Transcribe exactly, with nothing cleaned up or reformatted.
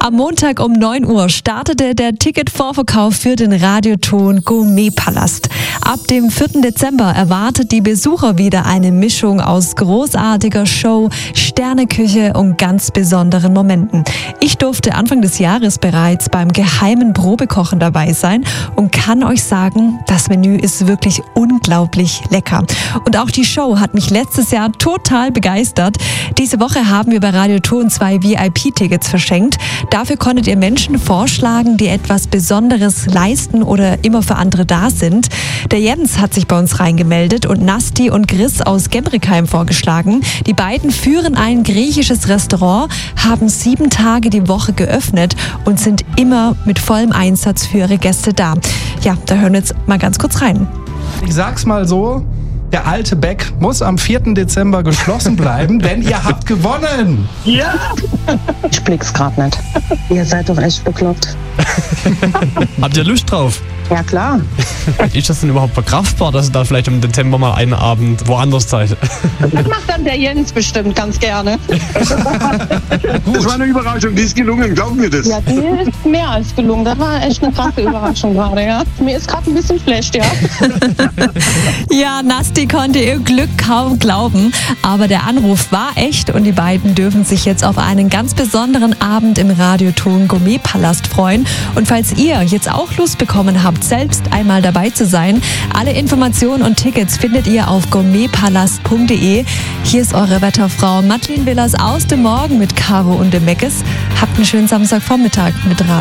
Am Montag um neun Uhr startete der Ticketvorverkauf für den Radioton Gourmet-Palast. Ab dem vierten Dezember erwartet die Besucher wieder eine Mischung aus großartiger Show, Sterneküche und ganz besonderen Momenten. Ich durfte Anfang des Jahres bereits beim geheimen Probekochen dabei sein und kann euch sagen, das Menü ist wirklich unglaublich lecker. Und auch die Show hat mich letztes Jahr total begeistert. Diese Woche haben wir bei Radioton zwei V I P-Tickets verschenkt. Dafür konntet ihr Menschen vorschlagen, die etwas Besonderes leisten oder immer für andere da sind. Der Jens hat sich bei uns reingemeldet und Nasti und Chris aus Gembrigheim vorgeschlagen. Die beiden führen ein griechisches Restaurant, haben sieben Tage die Woche geöffnet und sind immer mit vollem Einsatz für ihre Gäste da. Ja, da hören wir jetzt mal ganz kurz rein. Ich sag's mal so, der alte Beck muss am vierten Dezember geschlossen bleiben, denn ihr habt gewonnen. Ja! Ich blick's grad nicht. Ihr seid doch echt bekloppt. Habt ihr Lust drauf? Ja, klar. Ist das denn überhaupt verkraftbar, dass ihr da vielleicht im Dezember mal einen Abend woanders seid? Das macht dann der Jens bestimmt ganz gerne. Das war eine Überraschung, die ist gelungen, glauben wir das? Ja, die ist mehr als gelungen. Das war echt eine krasse Überraschung gerade, ja. Mir ist gerade ein bisschen schlecht, ja. Ja, Nasti konnte ihr Glück kaum glauben, aber der Anruf war echt und die beiden dürfen sich jetzt auf einen ganz besonderen Abend im Radioton Gourmet-Palast freuen. Und falls ihr jetzt auch Lust bekommen habt, selbst einmal dabei zu sein, alle Informationen und Tickets findet ihr auf gourmetpalast punkt de. Hier ist eure Wetterfrau Madeleine Willers aus dem Morgen mit Caro und dem Meckes. Habt einen schönen Samstagvormittag mit Radio.